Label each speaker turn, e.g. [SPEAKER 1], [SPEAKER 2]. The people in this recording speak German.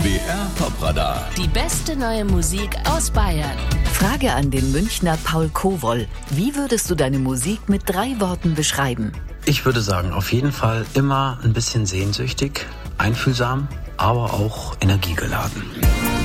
[SPEAKER 1] BR Popradar.
[SPEAKER 2] Die beste neue Musik aus Bayern.
[SPEAKER 3] Frage an den Münchner Paul Kowoll. Wie würdest du deine Musik mit 3 Worten beschreiben?
[SPEAKER 4] Ich würde sagen, auf jeden Fall immer ein bisschen sehnsüchtig, einfühlsam, aber auch energiegeladen.